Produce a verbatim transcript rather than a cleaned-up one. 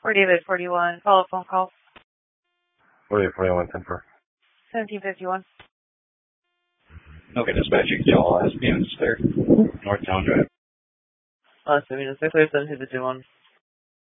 For David forty-one, follow-up phone call. forty-eight forty-one, ten four. seventeen fifty-one. Okay, dispatching, y'all, S P M is clear. North Town Drive. Uh, seventeen fifty-one.